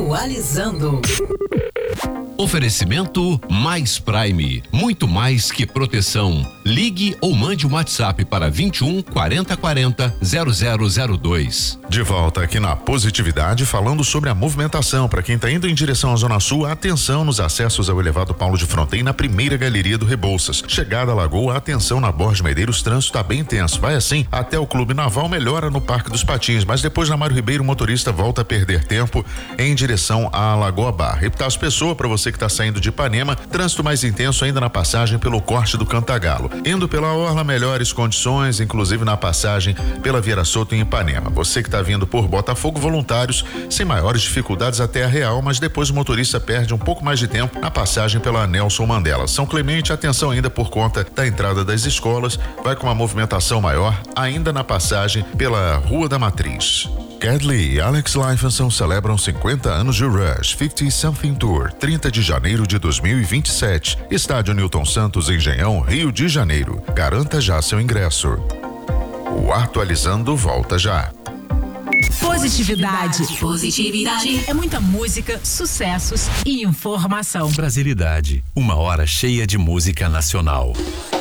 Atualizando. Oferecimento Mais Prime, muito mais que proteção. Ligue ou mande um WhatsApp para 21 40 40 0002. De volta aqui na Positividade, falando sobre a movimentação. Para quem está indo em direção à Zona Sul, atenção nos acessos ao elevado Paulo de Fronten na primeira galeria do Rebouças. Chegada à Lagoa, atenção na Borges Medeiros, o trânsito está bem intenso. Vai assim até o Clube Naval, melhora no Parque dos Patins, mas depois na Mário Ribeiro o motorista volta a perder tempo em direção à Lagoa Bar. Epitácio Pessoa, para você que está saindo de Ipanema, trânsito mais intenso ainda na passagem pelo corte do Cantagalo. Indo pela orla, melhores condições, inclusive na passagem pela Vieira Soto em Ipanema. Você que está vindo por Botafogo, voluntários, sem maiores dificuldades até a Real, mas depois o motorista perde um pouco mais de tempo na passagem pela Nelson Mandela. São Clemente, atenção ainda por conta da entrada das escolas, vai com uma movimentação maior ainda na passagem pela Rua da Matriz. Kedley e Alex Lifeson celebram 50 anos de Rush 50 Something Tour, 30 de janeiro de 2027. Estádio Newton Santos, Engenhão, Rio de Janeiro. Garanta já seu ingresso. O Atualizando volta já. Positividade. Positividade. É muita música, sucessos e informação. Brasilidade. Uma hora cheia de música nacional.